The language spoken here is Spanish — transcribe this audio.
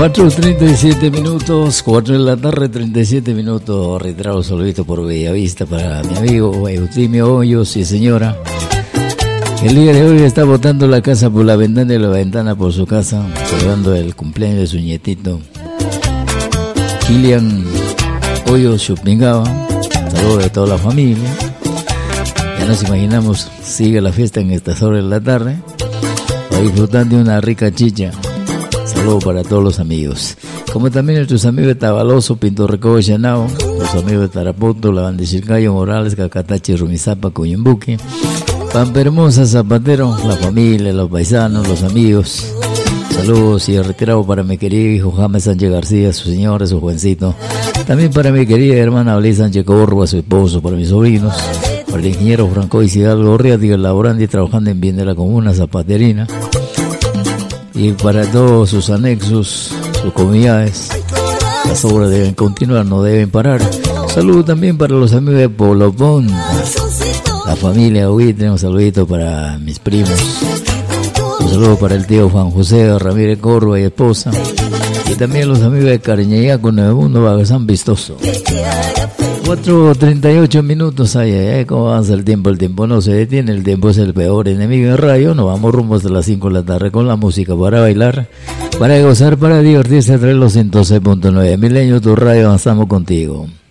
4:37 minutos, 4 de la tarde, 37 minutos. Reiterado saludito por Bellavista para mi amigo Eutimio Hoyos y señora. El día de hoy está botando la casa por la ventana y la ventana por su casa, celebrando el cumpleaños de su nietito Kilian Hoyos Chupingaba. Saludos de toda la familia. Ya nos imaginamos, sigue la fiesta en estas horas de la tarde, para disfrutar de una rica chicha. Saludos para todos los amigos, como también nuestros amigos de Tabaloso, Pinto Recodo, Chanao, los amigos de Tarapoto, La Bandicilcayo, Morales, Cacatachi, Rumizapa, Cuyumbuque, Pampa Hermosa, Zapatero, la familia, los paisanos, los amigos. Saludos y retirado para mi querido hijo James Sánchez García, su señora, su jovencito. También para mi querida hermana Blay Sánchez Corvo, su esposo, para mis sobrinos, para el ingeniero Franco Hidalgo Riátiga, laborando y trabajando en bien de la comuna zapaterina. Y para todos sus anexos, sus comunidades, las obras deben continuar, no deben parar. Saludo también para los amigos de Polo Ponta, la familia Huitre, un saludito para mis primos. Un saludo para el tío Juan José Ramírez Corva y esposa. Y también los amigos de Cariñayaco, Nuevo Mundo, Bagazán Vistoso. 4:38 minutos, ¿cómo avanza el tiempo? El tiempo no se detiene, el tiempo es el peor enemigo en radio. Nos vamos rumbo hasta las 5 de la tarde con la música para bailar, para gozar, para divertirse a través de los 106.9. Milenio, tu radio, avanzamos contigo.